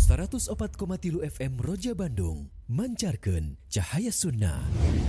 104,3 FM Roja Bandung mancarkeun cahaya sunnah.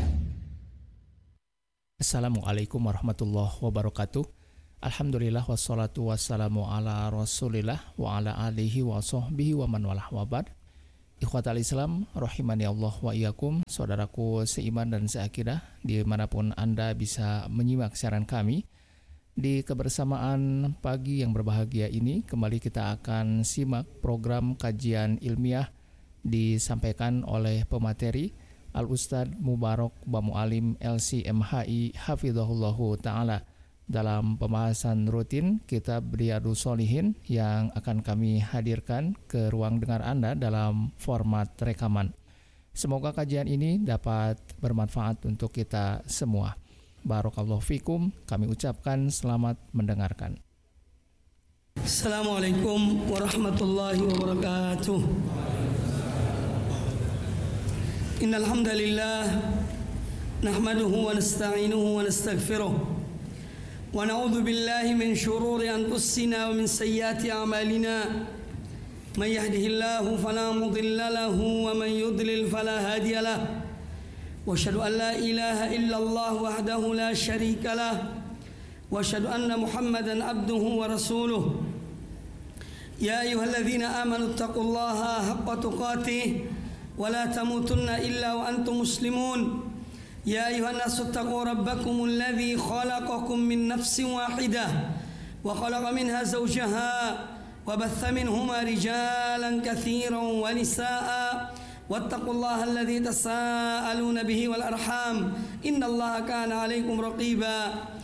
Assalamualaikum warahmatullahi wabarakatuh. Alhamdulillah wassalatu wassalamu ala rasulillah wa ala alihi wa sahbihi wa man walah wabad. Ikhwatal Islam rahimani Allah wa iyyakum. Saudaraku seiman dan seakidah dimanapun Anda bisa menyimak siaran kami. Di kebersamaan pagi yang berbahagia ini, kembali kita akan simak program kajian ilmiah disampaikan oleh pemateri Al-Ustadz Mubarak Bamualim LCMHI Hafizahullahu Ta'ala dalam pembahasan rutin Kitab Riyadhus Shalihin yang akan kami hadirkan ke ruang dengar Anda dalam format rekaman. Semoga kajian ini dapat bermanfaat untuk kita semua. Barakallahu fikum, kami ucapkan selamat mendengarkan. Assalamualaikum warahmatullahi wabarakatuh. Innal hamdalillah nahmaduhu wa nasta'inuhu wa nastaghfiruh wa na'udzu billahi min shururi anfusina wa min sayyiati a'malina. May yahdihillahu fala mudilla lahu wa man yudlil fala hadiya lahu. وأشهد أن لا إله إلا الله وحده لا شريك له وأشهد أن محمدا عبده ورسوله يا أيها الذين آمنوا اتقوا الله حق تقاته ولا تموتن إلا وأنتم مسلمون يا أيها الناس اتقوا ربكم الذي خلقكم من نفس واحدة وخلق منها زوجها وبث منهما رجالا كثيرا ونساء واتقوا الله الذي تساءلون به والأرحام إن الله كان عليكم رقيبا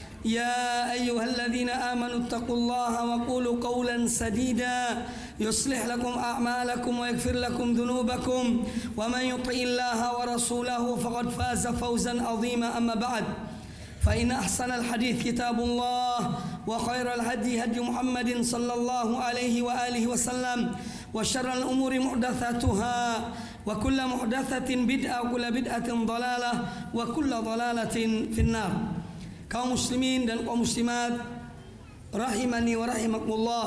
يا أيها الذين آمنوا اتقوا الله وقولوا قولا سديدا يصلح لكم أعمالكم ويغفر لكم ذنوبكم ومن يطع الله ورسوله فقد فاز فوزا عظيما أما بعد فإن أحسن الحديث كتاب الله وخير الهدي هدي محمد صلى الله عليه وآله وسلم وشر الأمور محدثاتها وكل محدثة بدعة وكل بدعة ضلالة وكل ضلالة في النار. Kaum muslimin dan kaum muslimat rahimani wa rahimakumullah.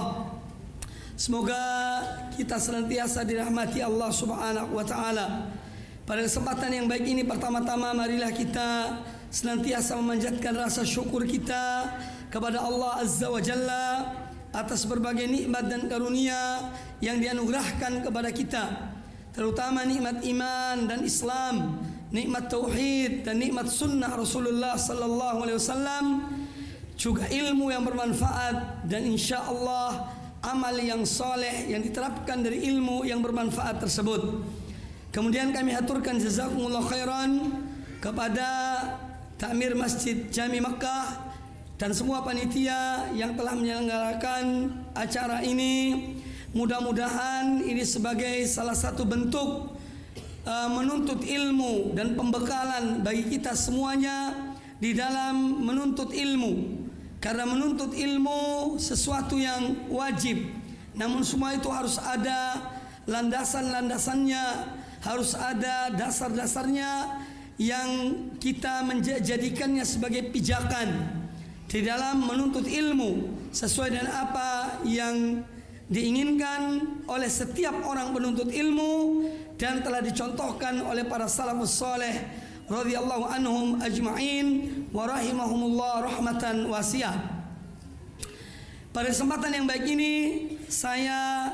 Semoga kita senantiasa dirahmati Allah Subhanahu wa taala. Pada kesempatan yang baik ini, pertama-tama marilah kita senantiasa memanjatkan rasa syukur kita kepada Allah Azza wa Jalla atas berbagai nikmat dan karunia yang dianugerahkan kepada kita, terutama nikmat iman dan Islam, nikmat tauhid dan nikmat sunnah Rasulullah sallallahu alaihi wasallam, juga ilmu yang bermanfaat dan insyaallah amal yang soleh yang diterapkan dari ilmu yang bermanfaat tersebut. Kemudian kami haturkan jazakumullah khairan kepada Takmir Masjid Jami Makkah dan semua panitia yang telah menyelenggarakan acara ini. Mudah-mudahan ini sebagai salah satu bentuk menuntut ilmu dan pembekalan bagi kita semuanya di dalam menuntut ilmu. Karena menuntut ilmu sesuatu yang wajib, namun semua itu harus ada landasan-landasannya, harus ada dasar-dasarnya yang kita menjadikannya sebagai pijakan di dalam menuntut ilmu sesuai dengan apa yang diinginkan oleh setiap orang penuntut ilmu dan telah dicontohkan oleh para salafus saleh radhiyallahu anhum ajma'in wa rahimahumullah rahmatan wasi'ah. Pada kesempatan yang baik ini saya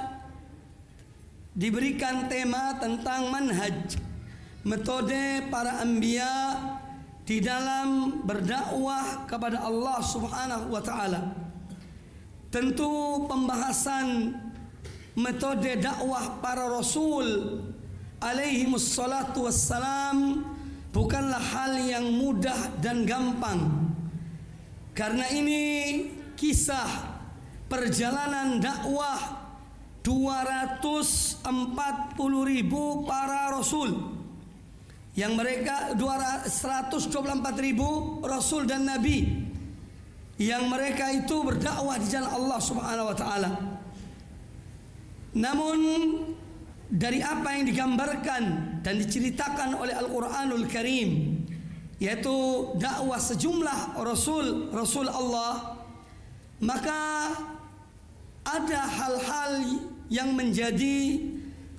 diberikan tema tentang manhaj, metode para anbiya di dalam berdakwah kepada Allah Subhanahu wa taala. Tentu pembahasan metode dakwah para rasul alaihi wassalatu wassalam bukanlah hal yang mudah dan gampang. Karena ini kisah perjalanan dakwah 240.000 para rasul, yang mereka 124.000 rasul dan nabi yang mereka itu berdakwah di jalan Allah Subhanahu wa taala. Namun dari apa yang digambarkan dan diceritakan oleh Al-Qur'anul Karim, yaitu dakwah sejumlah rasul Allah, maka ada hal-hal yang menjadi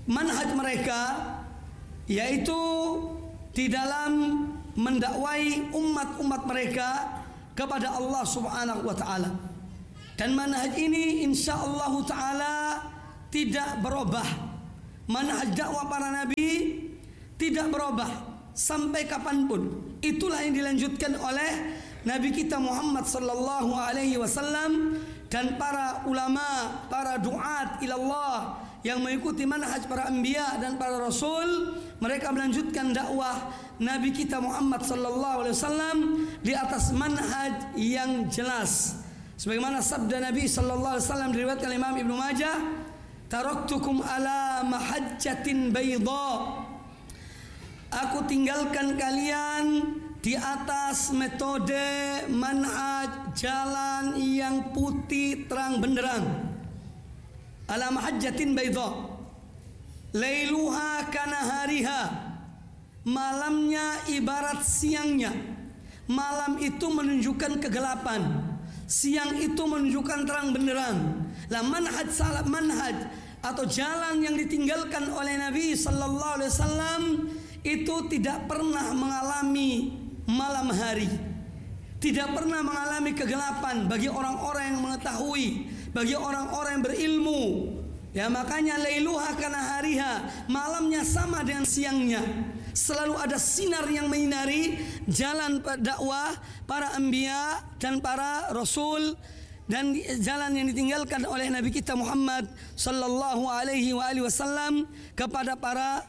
manhaj mereka, yaitu di dalam mendakwai umat-umat mereka kepada Allah Subhanahu wa taala. Dan manhaj ini insyaallah taala tidak berubah. Manhaj dakwah para nabi tidak berubah sampai kapanpun. Itulah yang dilanjutkan oleh Nabi kita Muhammad sallallahu alaihi wasallam dan para ulama, para duat ilallah yang mengikuti manhaj para anbiya dan para rasul. Mereka melanjutkan dakwah Nabi kita Muhammad sallallahu alaihi wasallam di atas manhaj yang jelas. Sebagaimana sabda Nabi sallallahu alaihi wasallam diriwayatkan oleh Imam Ibnu Majah, "Taraktukum ala mahajjatin bayda." Aku tinggalkan kalian di atas metode manhaj jalan yang putih terang benderang. Ala mahajjatin bayda. Lailuha kanahariha. Malamnya ibarat siangnya. Malam itu menunjukkan kegelapan, siang itu menunjukkan terang benderang. Lah manhaj salaf, manhaj atau jalan yang ditinggalkan oleh Nabi sallallahu alaihi wasallam itu tidak pernah mengalami malam hari, tidak pernah mengalami kegelapan bagi orang-orang yang mengetahui, bagi orang-orang yang berilmu. Ya, makanya lailuha kana hariha, malamnya sama dengan siangnya. Selalu ada sinar yang menyinari jalan dakwah para anbiya dan para rasul, dan jalan yang ditinggalkan oleh Nabi kita Muhammad sallallahu alaihi wasallam kepada para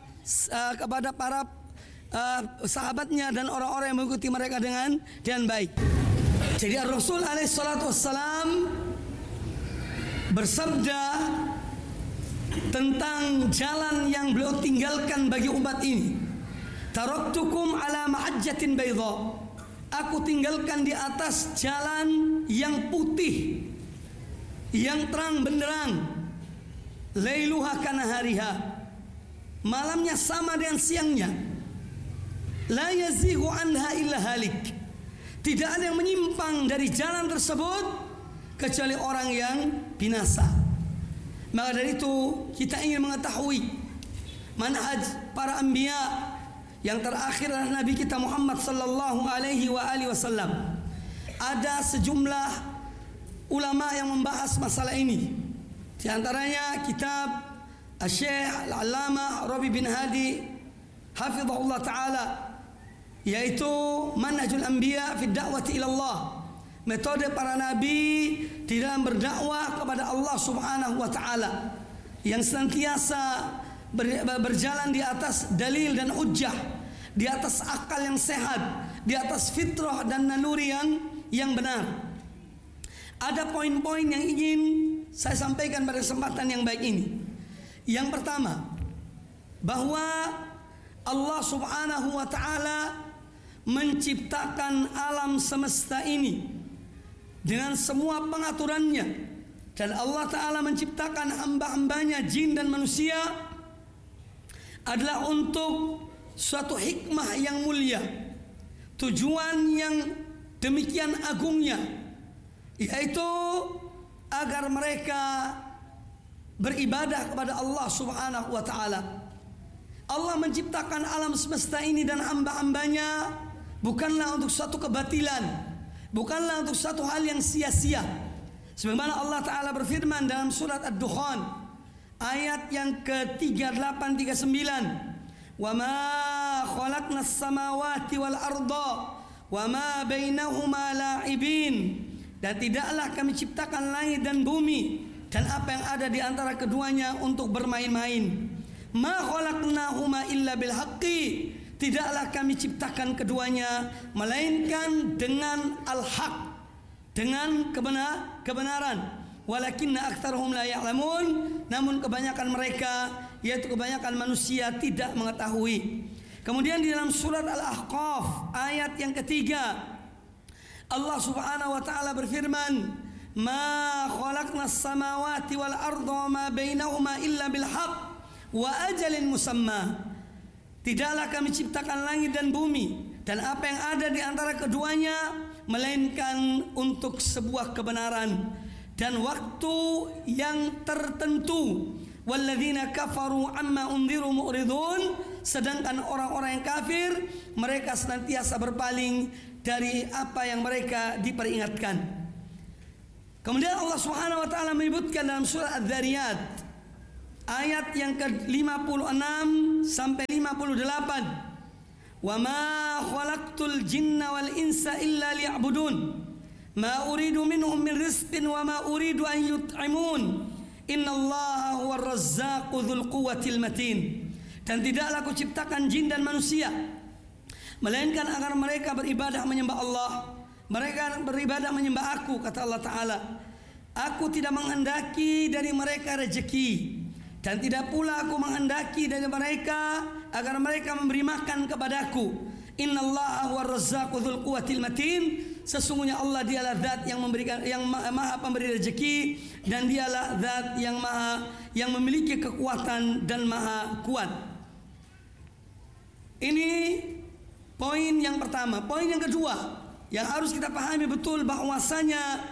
sahabatnya dan orang-orang yang mengikuti mereka dengan baik. Jadi Rasul alaihi salatu wassalam bersabda tentang jalan yang beliau tinggalkan bagi umat ini. Taraktukum ala mahajjatin bayda. Aku tinggalkan di atas jalan yang putih, yang terang benderang. Lailuha kanahariha. Malamnya sama dengan siangnya. La yazighu anha illa halik. Tidak ada yang menyimpang dari jalan tersebut kecuali orang yang binasa. Maka dari itu kita ingin mengetahui manhaj para anbiya. Yang terakhir adalah Nabi kita Muhammad sallallahu alaihi wasallam. Ada sejumlah ulama yang membahas masalah ini. Di antaranya kitab Asy-Syaikh Al-Allamah Rabi bin Hadi hafizahullah taala, yaitu Manhajul Anbiya fi Da'wati ila Allah. Metode para nabi di dalam berdakwah kepada Allah Subhanahu wa taala, yang senantiasa berjalan di atas dalil dan hujjah, di atas akal yang sehat, di atas fitrah dan naluri yang benar. Ada poin-poin yang ingin saya sampaikan pada kesempatan yang baik ini. Yang pertama, bahwa Allah Subhanahu wa taala menciptakan alam semesta ini dengan semua pengaturannya, dan Allah taala menciptakan hamba-hambanya jin dan manusia adalah untuk suatu hikmah yang mulia, tujuan yang demikian agungnya, yaitu agar mereka beribadah kepada Allah Subhanahu wa taala. Allah menciptakan alam semesta ini dan hamba-hambanya bukanlah untuk suatu kebatilan, bukanlah untuk suatu hal yang sia-sia. Sebagaimana Allah taala berfirman dalam surat Ad-Dukhan ayat yang ke-3839, "Wa ma khalaqnas samawati wal arda wa ma bainahuma la'ibin." Dan tidaklah kami ciptakan langit dan bumi dan apa yang ada di antara keduanya untuk bermain-main. Ma khalaqnahuma illa bil haqqi. Tidaklah kami ciptakan keduanya melainkan dengan al-haq, dengan kebenaran. Walakinna aktsarhum la ya'lamun. Namun kebanyakan mereka, yaitu kebanyakan manusia, tidak mengetahui. Kemudian di dalam surat Al-Ahqaf ayat yang ketiga, Allah Subhanahu wa taala berfirman, "Ma khalaqnas samawati wal arda ma bainahuma illa bil haqq wa ajalin musamma." Tidaklah kami ciptakan langit dan bumi dan apa yang ada di antara keduanya melainkan untuk sebuah kebenaran dan waktu yang tertentu. walladzina kafaru amma unziru mu'ridun, sedangkan orang-orang yang kafir mereka senantiasa berpaling dari apa yang mereka diperingatkan. Kemudian Allah Subhanahu wa taala menyebutkan dalam surah Adz-Dzariyat ayat yang ke-56 sampai 58, "Wa ma khalaqtul jinna wal insa illa liya'budun. Ma uridu minhum min rizqin wa ma uridu an yut'imun. Innallaha huwar razzaqu dzul quwwatil matin." Dan tidaklah aku ciptakan jin dan manusia melainkan agar mereka beribadah menyembah Allah. Mereka beribadah menyembah aku, kata Allah Ta'ala. Aku tidak menghendaki dari mereka rezeki, dan tidak pula aku menghendaki dari mereka agar mereka memberi makan kepadaku. Innallaha huwar razzaqu dzul quwwatil matin. Sesungguhnya Allah dialah zat yang memberikan, yang maha pemberi rezeki, dan dialah zat yang memiliki kekuatan dan maha kuat. Ini poin yang pertama. Poin yang kedua yang harus kita pahami betul, bahwasanya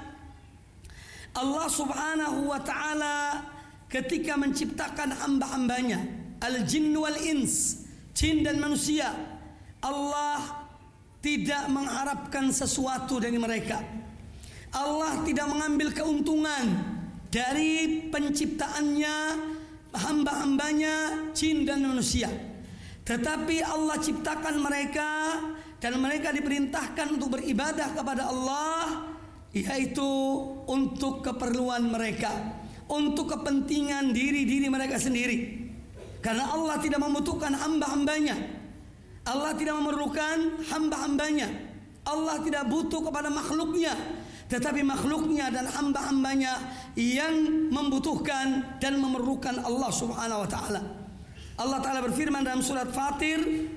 Allah Subhanahu wa taala ketika menciptakan hamba-hambanya, al-jinn wal ins, jin dan manusia, Allah tidak mengharapkan sesuatu dari mereka. Allah tidak mengambil keuntungan dari penciptaannya hamba-hambanya jin dan manusia. Tetapi Allah ciptakan mereka dan mereka diperintahkan untuk beribadah kepada Allah, yaitu untuk keperluan mereka, untuk kepentingan diri mereka sendiri. Karena Allah tidak membutuhkan hamba-hambanya, Allah tidak memerlukan hamba-hambanya, Allah tidak butuh kepada makhluknya, tetapi makhluknya dan hamba-hambanya yang membutuhkan dan memerlukan Allah Subhanahu wa taala. Allah Ta'ala berfirman dalam surat Fatir,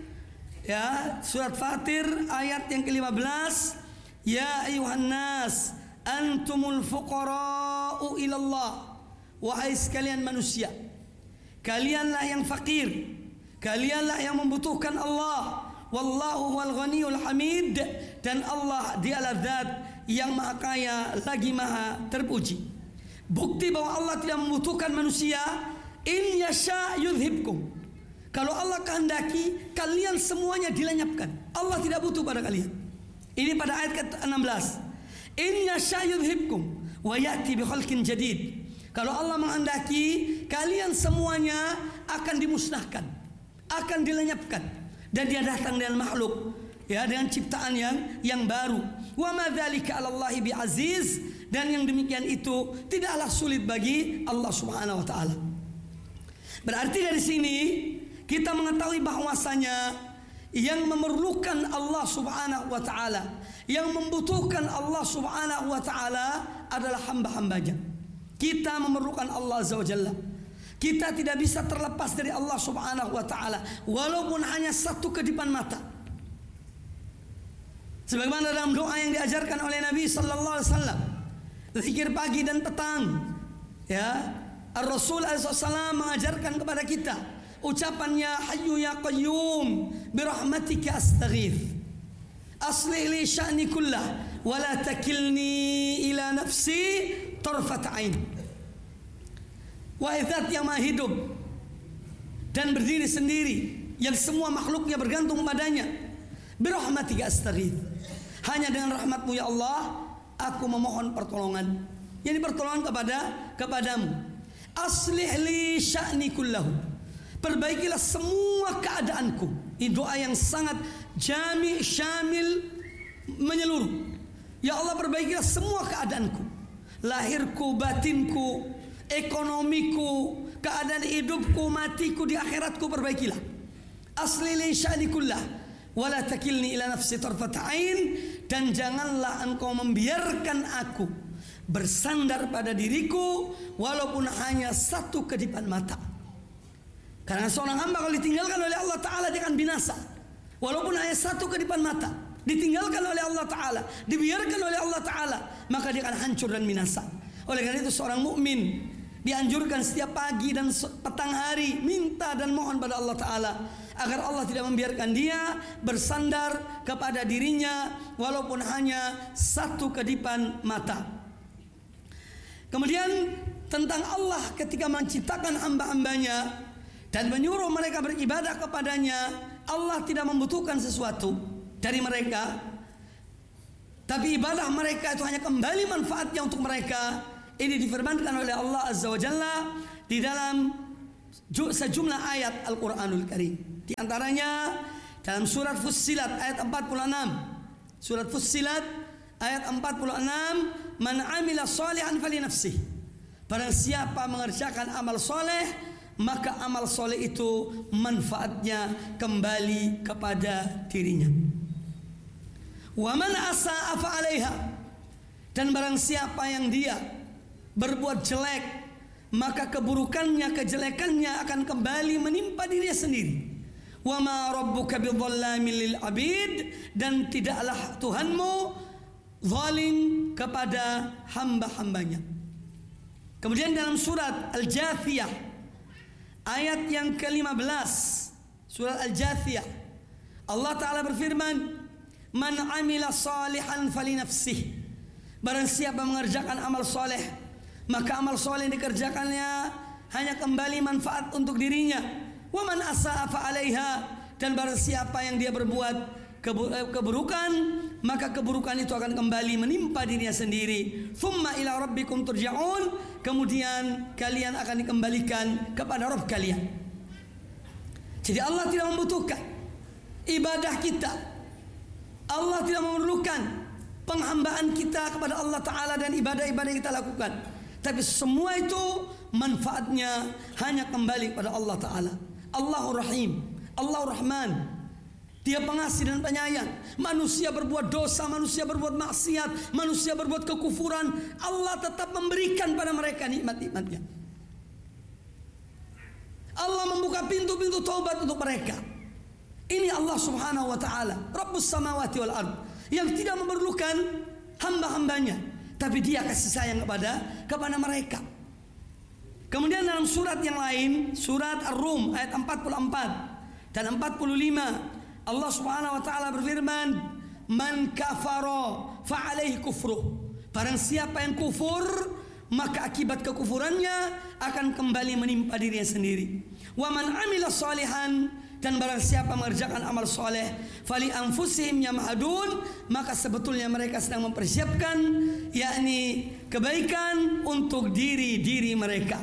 surat Fatir ayat yang ke-15, "Ya ayuhan nas, antumul fuqara'u ilallah." Wahai sekalian manusia, kalianlah yang fakir, kalianlah yang membutuhkan Allah. Wallahu huwal ghaniyul hamid, dan Allah dialah zat yang maha kaya lagi maha terpuji. Bukti bahwa Allah tidak membutuhkan manusia, in yasha yudhibkum. Kalau Allah kehendaki, kalian semuanya dilenyapkan. Allah tidak butuh pada kalian. Ini pada ayat ke-16. In yasha yudhibkum wa ya'ti bi khalqin jadid. Kalau Allah menghendaki, kalian semuanya akan dimusnahkan, akan dilenyapkan, dan dia datang dengan makhluk, dengan ciptaan yang baru. Wa ma dzalika 'alallahi bi'aziz, dan yang demikian itu tidaklah sulit bagi Allah Subhanahu wa taala. Berarti dari sini kita mengetahui bahwasanya yang memerlukan Allah Subhanahu wa taala, yang membutuhkan Allah Subhanahu wa taala adalah hamba-hambanya. Kita memerlukan Allah Azza wa Jalla. Kita tidak bisa terlepas dari Allah Subhanahu wa taala walaupun hanya satu kedipan mata. Sebagaimana dalam doa yang diajarkan oleh Nabi sallallahu alaihi wasallam, zikir pagi dan petang, Ar-Rasul SAW mengajarkan kepada kita ucapan ya hayyu ya qayyum birahmatika astaghith aslih li sya'ni kullah wa la takilni ila nafsi tarfat ain. Wahai zat yang maha hidup dan berdiri sendiri, yang semua makhluknya bergantung padanya, birahmatika astaghith, hanya dengan rahmatmu ya Allah aku memohon pertolongan, yakni pertolongan kepadamu. Aslih li sya'ni kullahu, perbaikilah semua keadaanku. Ini doa yang sangat jami, syamil, menyeluruh. Ya Allah, perbaikilah semua keadaanku, lahirku, batinku, ekonomiku, keadaan hidupku, matiku, di akhiratku, perbaikilah. Aslih li sya'ni kullah wa la takilni ila nafsi tarfat ain, dan janganlah engkau membiarkan aku bersandar pada diriku walaupun hanya satu kedipan mata. Karena seorang hamba kalau ditinggalkan oleh Allah Ta'ala dia akan binasa. Walaupun hanya satu kedipan mata ditinggalkan oleh Allah Ta'ala, dibiarkan oleh Allah Ta'ala, maka dia akan hancur dan binasa. Oleh karena itu seorang mukmin dianjurkan setiap pagi dan petang hari minta dan mohon pada Allah Ta'ala agar Allah tidak membiarkan dia bersandar kepada dirinya walaupun hanya satu kedipan mata. Kemudian tentang Allah ketika menciptakan hamba-hambanya dan menyuruh mereka beribadah kepadanya. Allah tidak membutuhkan sesuatu dari mereka, tapi ibadah mereka itu hanya kembali manfaatnya untuk mereka. Ini difirmankan oleh Allah Azza wa Jalla di dalam sejumlah ayat Al-Quranul Karim. Di antaranya dalam surat Fussilat ayat 46. Surat Fussilat ayat 46, man amila sholihan fali nafsih. Barang siapa mengerjakan amal soleh, maka amal soleh itu manfaatnya kembali kepada dirinya. Wa man asa'a fa 'alaiha. Dan barang siapa yang dia berbuat jelek, maka keburukannya, kejelekannya akan kembali menimpa dirinya sendiri. Wa ma rabbuka bidzallamin lil 'abid. Dan tidaklah Tuhanmu zalim kepada hamba-hambanya. Kemudian dalam surat Al-Jathiyah ayat yang ke-15, surat Al-Jathiyah, Allah Ta'ala berfirman, man amila salihan fali nafsih. Barang siapa mengerjakan amal soleh, maka amal soleh yang dikerjakannya hanya kembali manfaat untuk dirinya. Wa man asa'a fa 'alaiha. Dan barang siapa yang dia berbuat keburukan, maka keburukan itu akan kembali menimpa dirinya sendiri. Thumma ila rabbikum turja'un. Kemudian kalian akan dikembalikan kepada Rabb kalian. Jadi Allah tidak membutuhkan ibadah kita. Allah tidak memerlukan penghambaan kita kepada Allah Ta'ala dan ibadah-ibadah yang kita lakukan. Tapi semua itu manfaatnya hanya kembali kepada Allah Ta'ala. Allahur Rahim, Allahur Rahman. Dia pengasih dan penyayang. Manusia berbuat dosa, manusia berbuat maksiat, manusia berbuat kekufuran, Allah tetap memberikan pada mereka nikmat-nikmatnya. Allah membuka pintu-pintu taubat untuk mereka. Ini Allah Subhanahu wa Ta'ala, Rabbus samawati wal ard, yang tidak memerlukan hamba-hambanya, tapi Dia kasih sayang kepada mereka. Kemudian dalam surat yang lain, surat Ar-Rum ayat 44 dan 45, Allah Subhanahu wa Ta'ala berfirman, man kafara fa alaihi kufruh. Barang siapa yang kufur, maka akibat kekufurannya akan kembali menimpa dirinya sendiri. Wa man amila salihan. Dan barang siapa mengerjakan amal soleh, fali anfusihim yamhadun, maka sebetulnya mereka sedang mempersiapkan, yakni kebaikan untuk diri-diri mereka.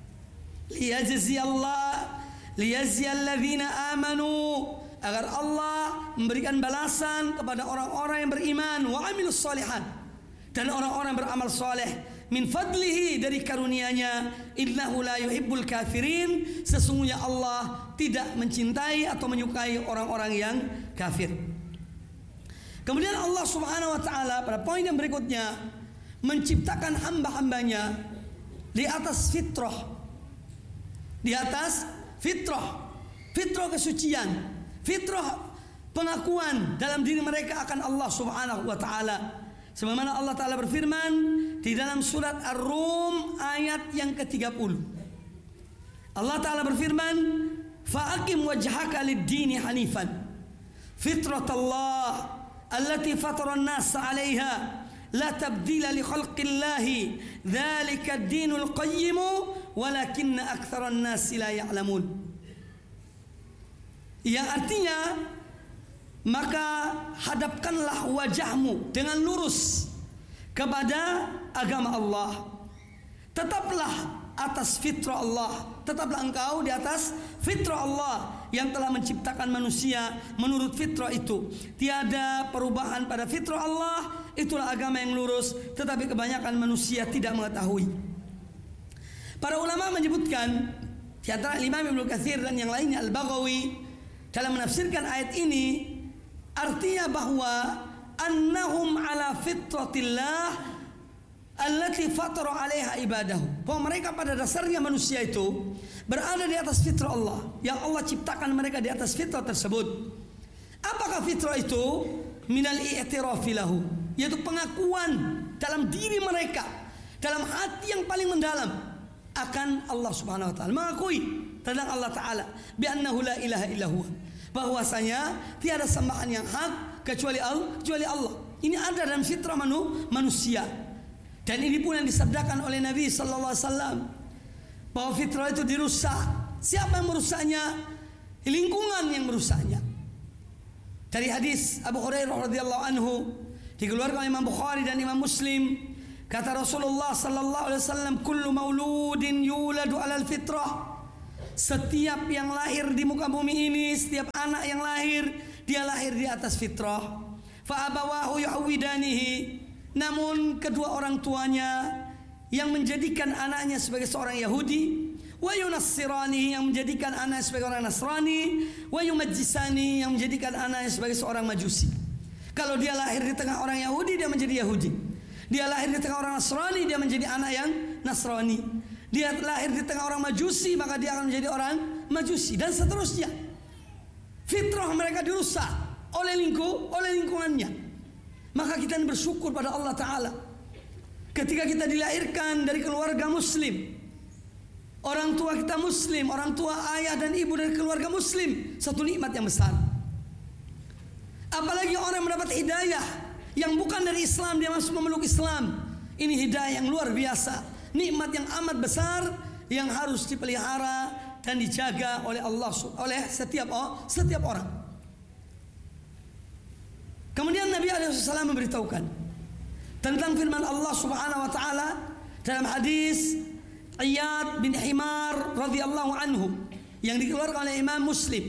Liyajziyalladzina amanu, agar Allah memberikan balasan kepada orang-orang yang beriman, wa amilus solihat, dan orang-orang yang beramal soleh, min fadlihi, dari karunia-Nya, innahu la yuhibbul kafirin, sesungguhnya Allah tidak mencintai atau menyukai orang-orang yang kafir. Kemudian Allah Subhanahu wa Ta'ala pada poin yang berikutnya menciptakan hamba-hambanya di atas fitrah, di atas fitrah kesucian, fitrah pengakuan dalam diri mereka akan Allah Subhanahu wa Ta'ala. Sebagaimana Allah Ta'ala berfirman di dalam surat Ar-Rum ayat yang ke-30. Allah Ta'ala berfirman, fa'akim wajhaka lid-dini hanifan fitratallah allati fataran nas 'alaiha la tabdila li khalqillahi dzalika ad-dinul qayyim walakinna aktsaran nas la ya'lamun. Yang artinya, maka hadapkanlah wajahmu dengan lurus kepada agama Allah. Tetaplah atas fitrah Allah. Tetaplah engkau di atas fitrah Allah yang telah menciptakan manusia menurut fitrah itu. Tiada perubahan pada fitrah Allah. Itulah agama yang lurus, tetapi kebanyakan manusia tidak mengetahui. Para ulama menyebutkan, di antara Imam Ibnu Katsir dan yang lainnya Al-Baghawi, dalam menafsirkan ayat ini, artinya bahwa annahum ala fitratillah allati fatara 'alaiha ibadahu, bahwa mereka pada dasarnya manusia itu berada di atas fitrah Allah, yang Allah ciptakan mereka di atas fitrah tersebut. Apakah fitrah itu? Minal i'tirafi lahu, yaitu pengakuan dalam diri mereka, dalam hati yang paling mendalam akan Allah Subhanahu wa Ta'ala, mengakui tentang Allah Ta'ala bi annahu la ilaha illallah, bahwasanya tiada sembahan yang hak kecuali Allah. Ini ada dalam fitrah manusia. Dan ini pun yang disabdakan oleh Nabi sallallahu alaihi wasallam bahwa fitrah itu dirusak. Siapa yang merusaknya? Lingkungan yang merusaknya. Dari hadis Abu Hurairah radhiyallahu anhu dikeluarkan oleh Imam Bukhari dan Imam Muslim, kata Rasulullah sallallahu alaihi wasallam, kullu mauludin yuladu 'alal fitrah. Setiap yang lahir di muka bumi ini, setiap anak yang lahir, dia lahir di atas fitrah. Fa abawahu yu'awwidanihi. Namun kedua orang tuanya yang menjadikan anaknya sebagai seorang Yahudi, wa yunassirani, yang menjadikan anaknya sebagai orang Nasrani, wa yumajjisani, yang menjadikan anaknya sebagai seorang Majusi. Kalau dia lahir di tengah orang Yahudi, dia menjadi Yahudi. Dia lahir di tengah orang Nasrani, dia menjadi anak yang Nasrani. Dia lahir di tengah orang Majusi, maka dia akan menjadi orang Majusi, dan seterusnya. Fitrah mereka dirusak oleh lingkungannya. Maka kita bersyukur pada Allah Ta'ala ketika kita dilahirkan dari keluarga muslim, orang tua kita muslim, orang tua ayah dan ibu dari keluarga muslim. Satu nikmat yang besar. Apalagi orang mendapat hidayah yang bukan dari Islam, dia masuk memeluk Islam. Ini hidayah yang luar biasa, nikmat yang amat besar yang harus dipelihara dan dijaga oleh Allah, oleh setiap orang. Kemudian Nabi SAW memberitahukan tentang firman Allah Subhanahu wa taala dalam hadis Iyad bin Himar radhiyallahu anhu yang dikeluarkan oleh Imam Muslim.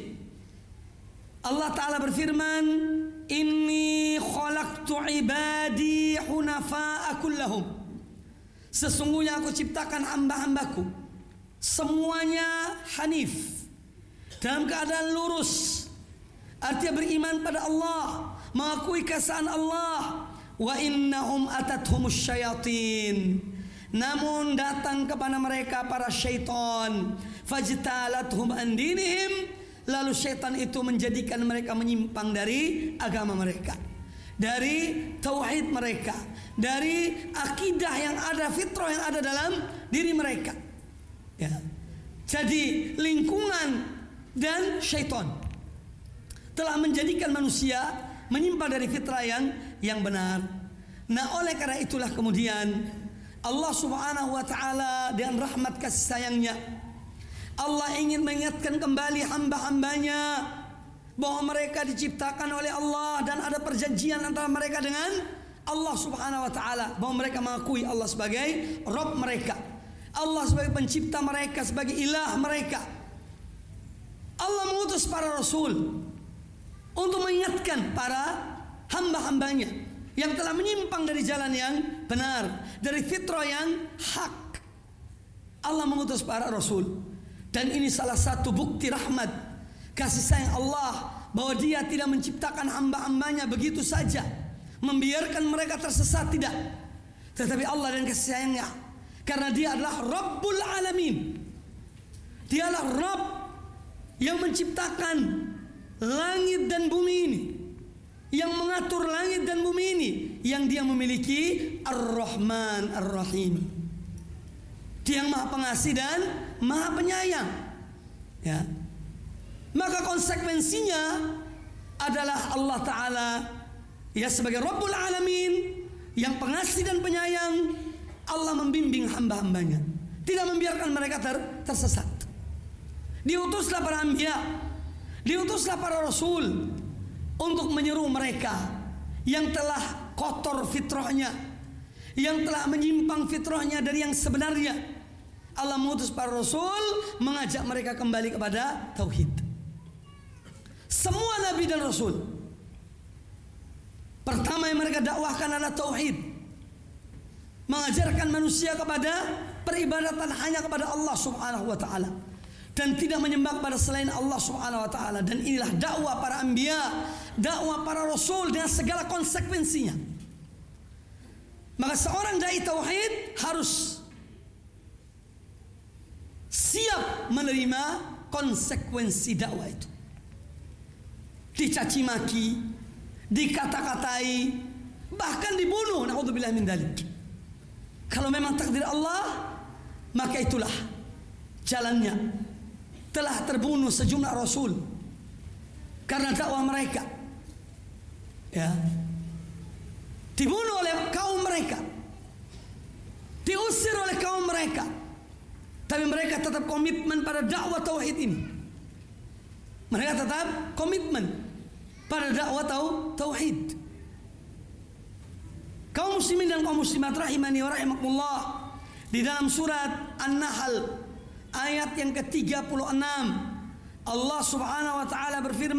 Allah Ta'ala berfirman, inni khalaqtu ibadi hunafa'a kullahum. Sesungguhnya aku ciptakan hamba-hambaku semuanya hanif, dalam keadaan lurus, artinya beriman pada Allah, mengakui keesaan Allah. Wa innahum atathumus syayatin, namun datang kepada mereka para syaitan, fajtalathum an dinihim, lalu syaitan itu menjadikan mereka menyimpang dari agama mereka, dari tauhid mereka, dari akidah yang ada, fitrah yang ada dalam diri mereka. Ya. Jadi lingkungan dan syaitan telah menjadikan manusia menyimpang dari fitrah yang benar. Nah, oleh karena itulah kemudian Allah Subhanahu wa taala dengan rahmat kasih sayangnya, Allah ingin mengingatkan kembali hamba-hambanya bahwa mereka diciptakan oleh Allah dan ada perjanjian antara mereka dengan Allah Subhanahu wa taala, bahwa mereka mengakui Allah sebagai Rabb mereka, Allah sebagai pencipta mereka, sebagai ilah mereka. Allah mengutus para rasul untuk mengingatkan para hamba-hambanya yang telah menyimpang dari jalan yang benar, dari fitrah yang hak. Allah mengutus para rasul, dan ini salah satu bukti rahmat kasih sayang Allah, bahwa Dia tidak menciptakan hamba-hambanya begitu saja, membiarkan mereka tersesat, tidak. Tetapi Allah dan kasih sayangnya, karena Dia adalah Rabbul Alamin, Dialah Rabb yang menciptakan langit dan bumi ini, yang mengatur langit dan bumi ini, yang Dia memiliki Ar-Rahman Ar-Rahim, Dia yang Maha Pengasih dan Maha Penyayang. Ya. Maka konsekuensinya adalah Allah Ta'ala, ya, sebagai Rabbul Alamin, yang pengasih dan penyayang, Allah membimbing hamba-hambanya, tidak membiarkan mereka tersesat. Diutuslah para anbiya, diutuslah para rasul untuk menyeru mereka yang telah kotor fitrahnya, yang telah menyimpang fitrahnya dari yang sebenarnya. Allah mengutus para rasul mengajak mereka kembali kepada tauhid. Semua nabi dan rasul, pertama yang mereka dakwahkan adalah tauhid, mengajarkan manusia kepada peribadatan hanya kepada Allah Subhanahu wa taala dan tidak menyembah kepada selain Allah Subhanahu wa taala. Dan inilah dakwah para anbiya, dakwah para rasul dengan segala konsekuensinya. Maka seorang dai tauhid harus siap menerima konsekuensi dakwah itu. Dicaci maki, dikata-katai, bahkan dibunuh, naudzubillah min dzalik. Kalau memang takdir Allah, maka itulah jalannya. Telah terbunuh sejumlah rasul karena dakwah mereka, ya, dibunuh oleh kaum mereka. diusir oleh kaum mereka, tapi mereka tetap komitmen pada dakwah tauhid ini. Mereka tetap komitmen pada dakwah tauhid. Kaum muslimin dan kaum muslimat rahimani wa rahimakumullah, di dalam surat An-Nahl ayat yang ke-36 Allah Subhanahu wa taala berfirman,